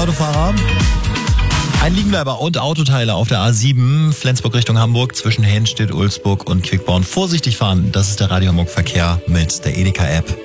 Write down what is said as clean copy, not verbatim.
Autofahrer. Ein Liegenbleiber und Autoteile auf der A7, Flensburg Richtung Hamburg, zwischen Henstedt, Ulzburg und Quickborn. Vorsichtig fahren, das ist der Radio Hamburg Verkehr mit der Edeka-App.